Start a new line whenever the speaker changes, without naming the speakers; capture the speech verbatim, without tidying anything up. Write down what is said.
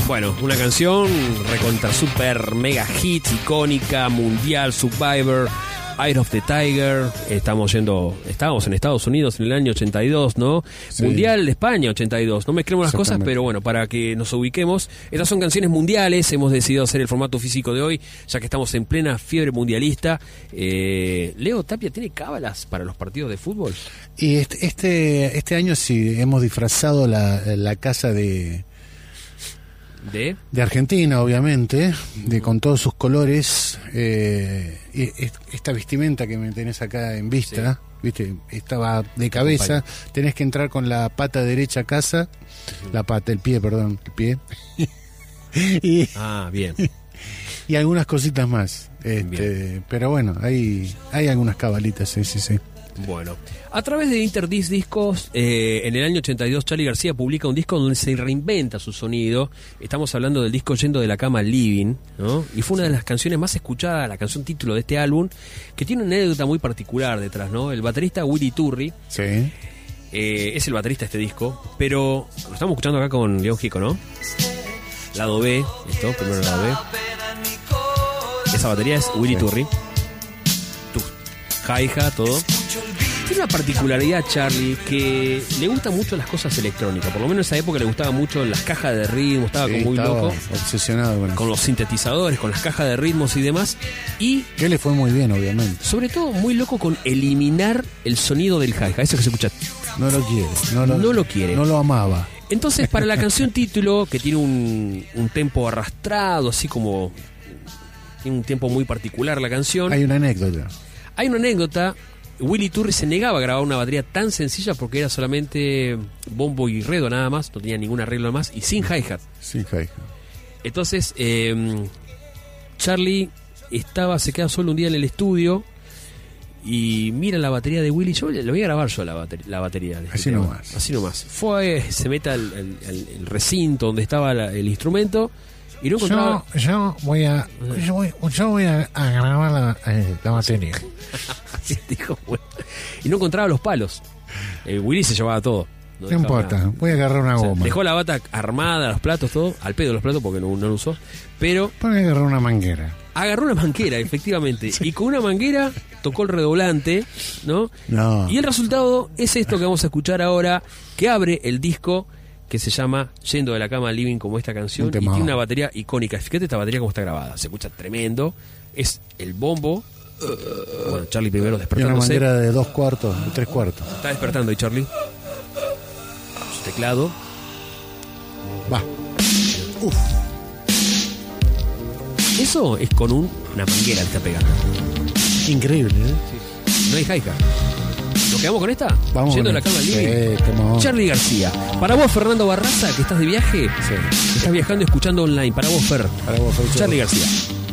Bueno, una canción recontra super mega hit, icónica, mundial, Survivor, Eye of the Tiger. Estamos yendo, estábamos en Estados Unidos en el año ochenta y dos, ¿no? Sí. Mundial de España ochenta y dos. No mezclemos las cosas, pero bueno, para que nos ubiquemos. Estas son canciones mundiales. Hemos decidido hacer el formato físico de hoy, ya que estamos en plena fiebre mundialista. Eh, Leo Tapia, ¿tiene cábalas para los partidos de fútbol?
Y este este, este año sí hemos disfrazado la, la casa de...
¿De?
De Argentina, obviamente, de con todos sus colores. Eh, y esta vestimenta que me tenés acá en vista, sí. ¿Viste? Estaba de cabeza. Tenés que entrar con la pata derecha a casa, sí. la pata, el pie, perdón, el pie. y,
ah, bien.
Y algunas cositas más. Este, pero bueno, hay, hay algunas cabalitas, sí, sí, sí.
Bueno, a través de Interdisc Discos, eh, en el año ochenta y dos, Charly García publica un disco donde se reinventa su sonido. Estamos hablando del disco Yendo de la Cama al Living, ¿no? Y fue una de las canciones más escuchadas, la canción título de este álbum, que tiene una anécdota muy particular detrás, ¿no? El baterista Willy Turri,
sí.
eh, es el baterista de este disco, pero lo estamos escuchando acá con León Gieco, ¿no? Lado B, esto, primero lado B. Esa batería es Willy sí. Turri. Tu hi-hat, todo. Tiene una particularidad, Charly, que le gustan mucho las cosas electrónicas. Por lo menos en esa época le gustaba mucho las cajas de ritmo, estaba
sí,
como muy
estaba
loco.
Obsesionado con,
con los sintetizadores, con las cajas de ritmos y demás. Y
que le fue muy bien, obviamente.
Sobre todo muy loco con eliminar el sonido del hi-hat, eso que se escucha.
No lo quiere. No lo,
no lo quiere.
No lo amaba.
Entonces, para la canción título, que tiene un, un tempo arrastrado, así como... Tiene un tiempo muy particular la canción.
Hay una anécdota.
Hay una anécdota. Willy Turri se negaba a grabar una batería tan sencilla porque era solamente bombo y redo nada más, no tenía ningún arreglo más y sin hi-hat.
Sin hi-hat.
Entonces, eh, Charly estaba, se queda solo un día en el estudio y mira la batería de Willy. Yo le voy a grabar yo la batería. La batería de este
Así
tema.
nomás.
Así nomás. Fue, se mete al el, el, el recinto donde estaba la, el instrumento. Y no encontraba...
yo, yo voy a yo voy, yo voy a, a grabar la, eh, la batería.
Así dijo, bueno. Y no encontraba los palos. El Willy se llevaba todo.
No, no importa, nada. Voy a agarrar una
o sea,
goma.
Dejó la bata armada, los platos, todo. Al pedo los platos porque no, no lo usó. Pero...
Voy a agarrar una manguera.
Agarró una manguera, efectivamente. Sí. Y con una manguera tocó el redoblante, ¿no?
No.
Y el resultado es esto que vamos a escuchar ahora, que abre el disco... que se llama Yendo de la Cama al Living, como esta canción, y tiene una batería icónica. Fíjate esta batería como está grabada, se escucha tremendo. Es el bombo. Bueno, Charly primero despertándose.
Y una manguera de dos cuartos, de tres cuartos.
Está despertando ahí Charly. Su teclado.
Va. Uf.
Eso es con un, una manguera que está pegando.
Increíble, ¿eh?
Sí. No hay hi-hat. ¿Nos quedamos con esta?
Vamos.
Yendo de la Cama al Living.
Sí,
Charly García. Para vos, Fernando Barraza, que estás de viaje,
sí.
estás viajando y escuchando online. Para vos, Fer.
Para vos, Fer.
Charly García.